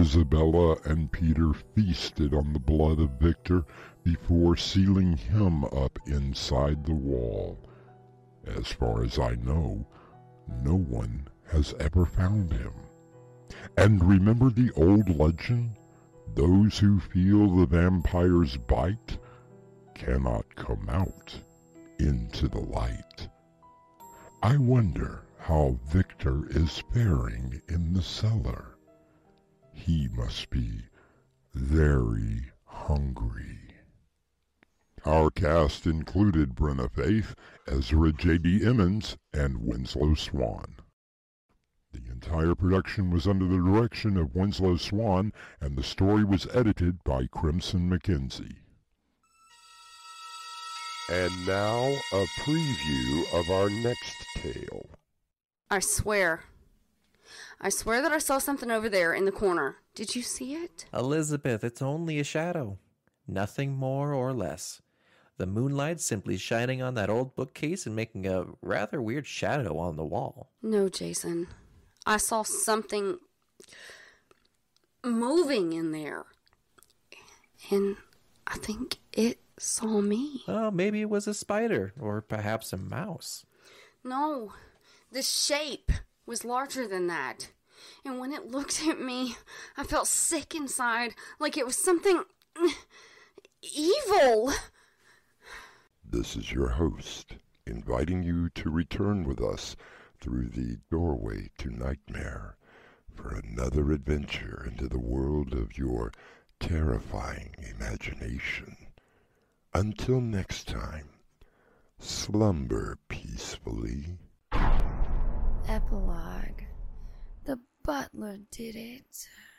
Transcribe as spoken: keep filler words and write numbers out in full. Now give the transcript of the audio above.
Isabella and Peter feasted on the blood of Victor before sealing him up inside the wall. As far as I know, no one has ever found him. And remember the old legend? Those who feel the vampire's bite cannot come out into the light. I wonder how Victor is faring in the cellar. He must be very hungry. Our cast included Brenna Faith, Ezra J D. Emmons, and Winslow Swan. The entire production was under the direction of Winslow Swan, and the story was edited by Crimson McKenzie. And now, a preview of our next tale. I swear. I swear that I saw something over there in the corner. Did you see it? Elizabeth, it's only a shadow. Nothing more or less. The moonlight simply shining on that old bookcase and making a rather weird shadow on the wall. No, Jason. I saw something moving in there. And I think it saw me. Oh, maybe it was a spider, or perhaps a mouse. No, the shape was larger than that. And when it looked at me, I felt sick inside, like it was something evil. This is your host, inviting you to return with us through the doorway to nightmare for another adventure into the world of your terrifying imagination. Until next time, slumber peacefully. Epilogue. The butler did it.